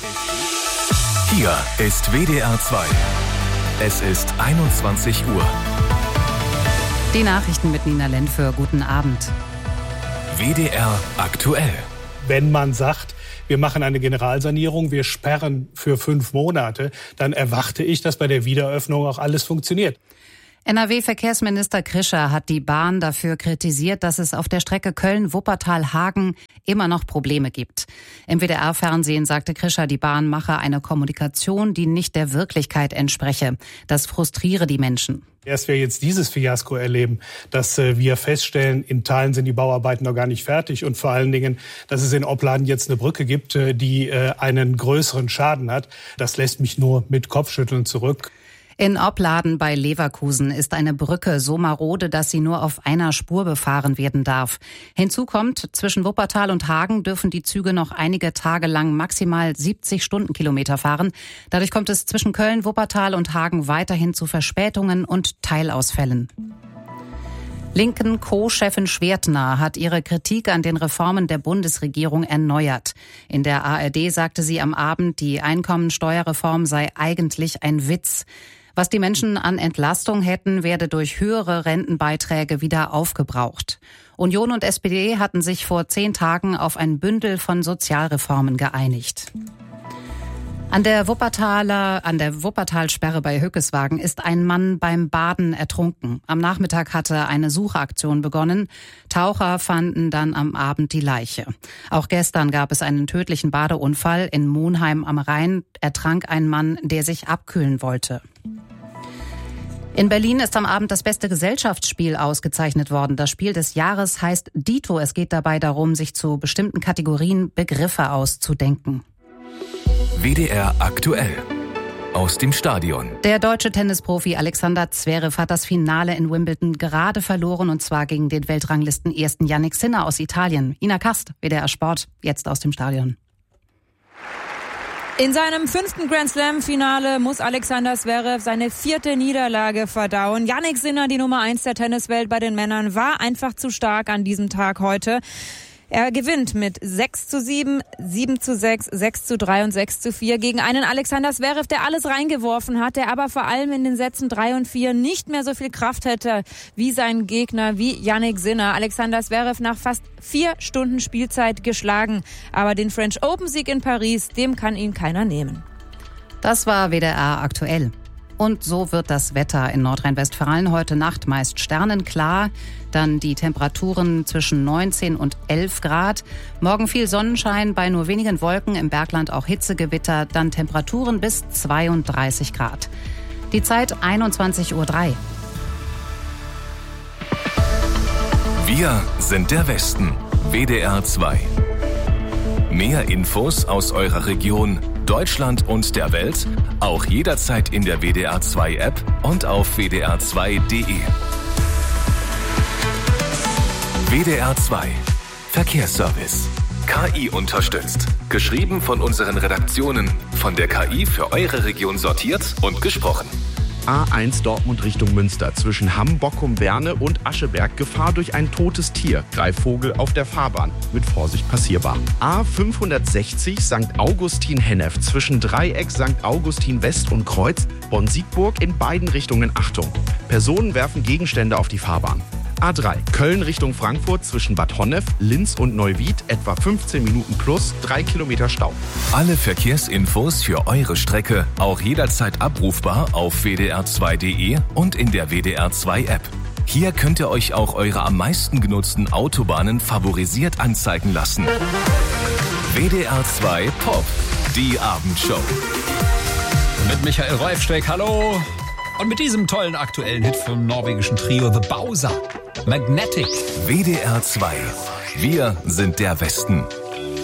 Hier ist WDR 2. Es ist 21 Uhr. Die Nachrichten mit Nina Lentföhr. Guten Abend. WDR aktuell. Wenn man sagt, wir machen eine Generalsanierung, wir sperren für 5 Monate, dann erwarte ich, dass bei der Wiedereröffnung auch alles funktioniert. NRW-Verkehrsminister Krischer hat die Bahn dafür kritisiert, dass es auf der Strecke Köln-Wuppertal-Hagen immer noch Probleme gibt. Im WDR-Fernsehen sagte Krischer, die Bahn mache eine Kommunikation, die nicht der Wirklichkeit entspreche. Das frustriere die Menschen. Erst wir jetzt dieses Fiasko erleben, dass wir feststellen, in Teilen sind die Bauarbeiten noch gar nicht fertig und vor allen Dingen, dass es in Opladen jetzt eine Brücke gibt, die einen größeren Schaden hat, das lässt mich nur mit Kopfschütteln zurück. In Opladen bei Leverkusen ist eine Brücke so marode, dass sie nur auf einer Spur befahren werden darf. Hinzu kommt, zwischen Wuppertal und Hagen dürfen die Züge noch einige Tage lang maximal 70 Stundenkilometer fahren. Dadurch kommt es zwischen Köln, Wuppertal und Hagen weiterhin zu Verspätungen und Teilausfällen. Linken Co-Chefin Schwertner hat ihre Kritik an den Reformen der Bundesregierung erneuert. In der ARD sagte sie am Abend, die Einkommensteuerreform sei eigentlich ein Witz. Was die Menschen an Entlastung hätten, werde durch höhere Rentenbeiträge wieder aufgebraucht. Union und SPD hatten sich vor 10 Tagen auf ein Bündel von Sozialreformen geeinigt. An der Wuppertalsperre bei Hückeswagen ist ein Mann beim Baden ertrunken. Am Nachmittag hatte eine Suchaktion begonnen. Taucher fanden dann am Abend die Leiche. Auch gestern gab es einen tödlichen Badeunfall. In Monheim am Rhein ertrank ein Mann, der sich abkühlen wollte. In Berlin ist am Abend das beste Gesellschaftsspiel ausgezeichnet worden. Das Spiel des Jahres heißt Dito. Es geht dabei darum, sich zu bestimmten Kategorien Begriffe auszudenken. WDR aktuell. Aus dem Stadion. Der deutsche Tennisprofi Alexander Zverev hat das Finale in Wimbledon gerade verloren, und zwar gegen den Weltranglisten-Ersten Jannik Sinner aus Italien. Ina Kast, WDR Sport, jetzt aus dem Stadion. In seinem 5. Grand-Slam-Finale muss Alexander Zverev seine 4. Niederlage verdauen. Jannik Sinner, die Nummer 1 der Tenniswelt bei den Männern, war einfach zu stark an diesem Tag heute. Er gewinnt mit 6:7, 7:6, 6:3 und 6:4 gegen einen Alexander Zverev, der alles reingeworfen hat, der aber vor allem in den Sätzen 3 und 4 nicht mehr so viel Kraft hätte wie sein Gegner, wie Jannik Sinner. Alexander Zverev nach fast 4 Stunden Spielzeit geschlagen. Aber den French Open-Sieg in Paris, dem kann ihn keiner nehmen. Das war WDR aktuell. Und so wird das Wetter in Nordrhein-Westfalen heute Nacht meist sternenklar. Dann die Temperaturen zwischen 19 und 11 Grad. Morgen viel Sonnenschein bei nur wenigen Wolken, im Bergland auch Hitzegewitter. Dann Temperaturen bis 32 Grad. Die Zeit 21:03 Uhr. Wir sind der Westen. WDR 2. Mehr Infos aus eurer Region, Deutschland und der Welt, auch jederzeit in der WDR 2 App und auf wdr2.de. WDR 2 Verkehrsservice. KI unterstützt. Geschrieben von unseren Redaktionen. Von der KI für eure Region sortiert und gesprochen. A1 Dortmund Richtung Münster. Zwischen Hamm-Bockum-Berne und Ascheberg Gefahr durch ein totes Tier. Greifvogel auf der Fahrbahn. Mit Vorsicht passierbar. A560 St. Augustin-Hennef. Zwischen Dreieck St. Augustin West und Kreuz Bonn-Siegburg in beiden Richtungen Achtung. Personen werfen Gegenstände auf die Fahrbahn. A3 Köln Richtung Frankfurt zwischen Bad Honnef, Linz und Neuwied etwa 15 Minuten plus 3 Kilometer Stau. Alle Verkehrsinfos für eure Strecke auch jederzeit abrufbar auf wdr2.de und in der WDR 2 App. Hier könnt ihr euch auch eure am meisten genutzten Autobahnen favorisiert anzeigen lassen. WDR 2 Pop, die Abendshow. Mit Michael Reifsteck, hallo. Und mit diesem tollen aktuellen Hit vom norwegischen Trio The Bowser, Magnetic. WDR 2. Wir sind der Westen.